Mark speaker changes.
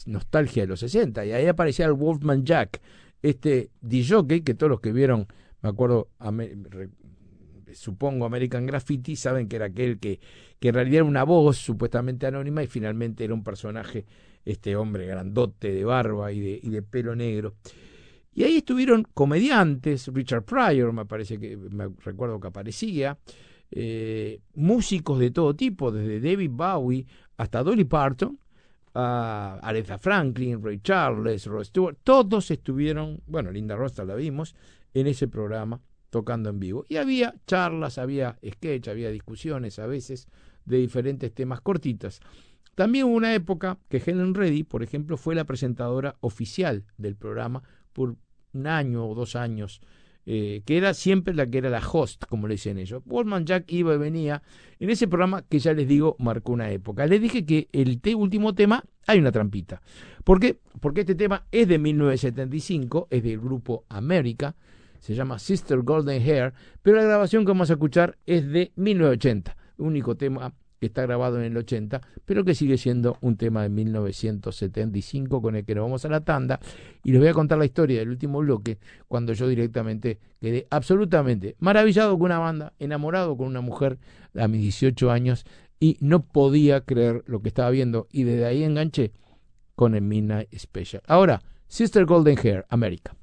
Speaker 1: nostalgia de los 60, y ahí aparecía el Wolfman Jack, este DJ que todos los que vieron, me acuerdo, supongo American Graffiti, saben que era aquel que en realidad era una voz supuestamente anónima y finalmente era un personaje, este hombre grandote de barba y de pelo negro. Y ahí estuvieron comediantes, Richard Pryor me recuerdo que aparecía, músicos de todo tipo, desde David Bowie hasta Dolly Parton, Aretha Franklin, Ray Charles, Rod Stewart, todos estuvieron, bueno, Linda Ronstadt la vimos, en ese programa tocando en vivo. Y había charlas, había sketch, había discusiones a veces de diferentes temas cortitas. También hubo una época que Helen Reddy, por ejemplo, fue la presentadora oficial del programa por 1 año o 2 años, que era siempre la que era la host, como le dicen ellos. Wolfman Jack iba y venía en ese programa que ya les digo marcó una época. Les dije que el último tema hay una trampita. ¿Por qué? Porque este tema es de 1975, es del grupo América, se llama Sister Golden Hair, pero la grabación que vamos a escuchar es de 1980, único tema que está grabado en el 80, pero que sigue siendo un tema de 1975 con el que nos vamos a la tanda, y les voy a contar la historia del último bloque, cuando yo directamente quedé absolutamente maravillado con una banda, enamorado con una mujer a mis 18 años, y no podía creer lo que estaba viendo, y desde ahí enganché con el Midnight Special. Ahora, Sister Golden Hair, América.